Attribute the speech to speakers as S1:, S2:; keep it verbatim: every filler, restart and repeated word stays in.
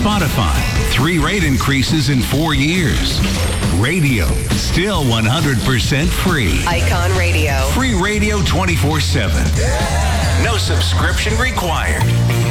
S1: Spotify. Three rate increases in four years. Radio, still one hundred percent free.
S2: Icon Radio.
S1: Free radio twenty-four seven. No subscription required.